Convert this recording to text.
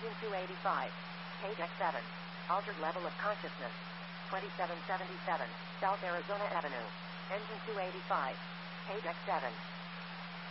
Engine 285. Page X7. Altered level of consciousness. 2777. South Arizona Avenue. Engine 285. Page X7.